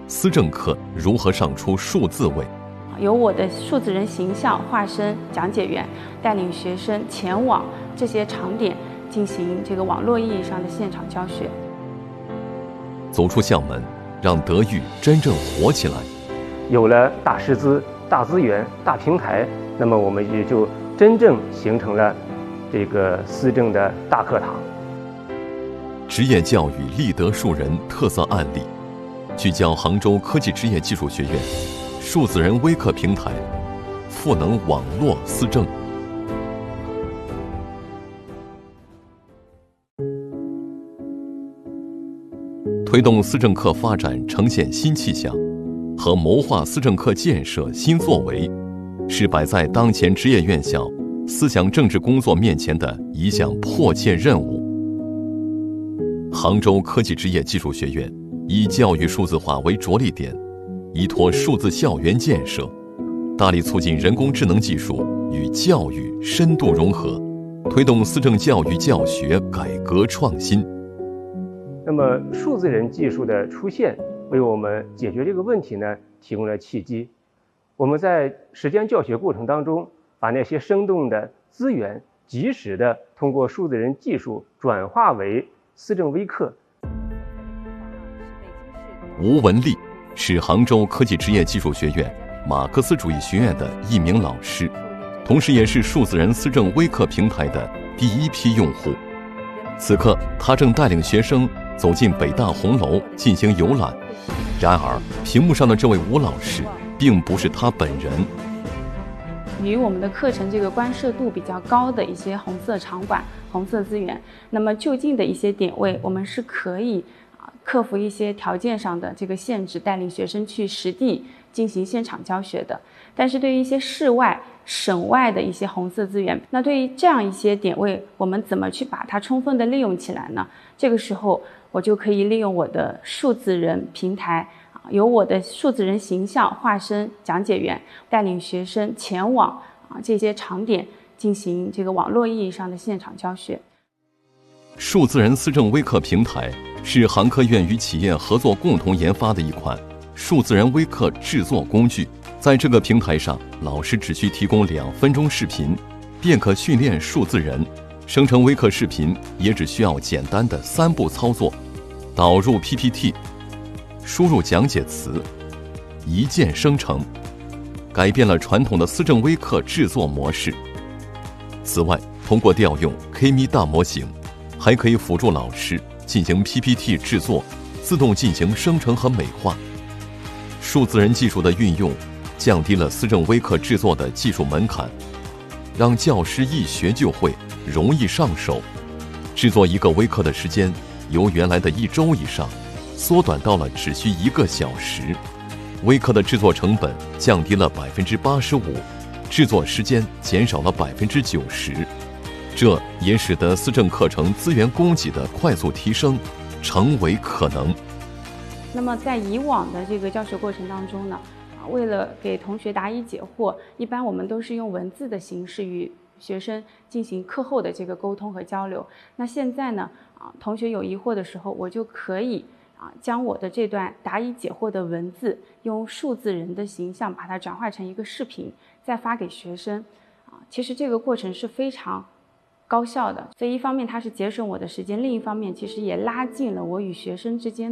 思政课如何上出数字位。 由我的数字人形象化身讲解员，带领学生前往这些场点进行这个网络意义上的现场教学。 走出校门，让德育真正活起来。 有了大师资、大资源、大平台，那么我们也就真正形成了这个思政的大课堂。 职业教育立德树人特色案例，聚焦杭州科技职业技术学院数字人微课平台，赋能网络思政。推动思政课发展呈现新气象和谋划思政课建设新作为，是摆在当前职业院校思想政治工作面前的一项迫切任务。杭州科技职业技术学院以教育数字化为着力点，依托数字校园建设，大力促进人工智能技术与教育深度融合，推动思政教育教学改革创新。 那么数字人技术的出现，为我们解决这个问题呢提供了契机。我们在实践教学过程当中，把那些生动的资源及时的通过数字人技术转化为思政微课。 吴文丽是杭州科技职业技术学院马克思主义学院的一名老师，同时也是数字人思政微课平台的第一批用户。此刻他正带领学生走进北大红楼进行游览，然而屏幕上的这位吴老师并不是他本人。 与我们的课程这个关涉度比较高的一些红色场馆、红色资源，那么就近的一些点位，我们是可以克服一些条件上的这个限制，带领学生去实地进行现场教学的。但是对于一些市外、省外的一些红色资源，那对于这样一些点位，我们怎么去把它充分的利用起来呢？这个时候我就可以利用我的数字人平台，由我的数字人形象化身讲解员，带领学生前往这些场点进行这个网络意义上的现场教学。 数字人思政微课平台是杭科院与企业合作共同研发的一款数字人微课制作工具。在这个平台上，老师只需提供2分钟视频，便可训练数字人。生成微课视频也只需要简单的3步操作：导入 PPT， 输入讲解词，一键生成，改变了传统的思政微课制作模式。此外，通过调用 K-ME 大模型，还可以辅助老师进行 PPT 制作，自动进行生成和美化。数字人技术的运用降低了思政微课制作的技术门槛，让教师一学就会，容易上手。制作一个微课的时间由原来的1周以上缩短到了只需1个小时，微课的制作成本降低了85%，制作时间减少了90%，这也使得思政课程资源供给的快速提升成为可能。 那么在以往的这个教学过程当中呢，为了给同学答疑解惑，一般我们都是用文字的形式与学生进行课后的这个沟通和交流。那现在呢，同学有疑惑的时候，我就可以将我的这段答疑解惑的文字，用数字人的形象把它转化成一个视频，再发给学生。其实这个过程是非常高效的，所以一方面它是节省我的时间，另一方面其实也拉近了我与学生之间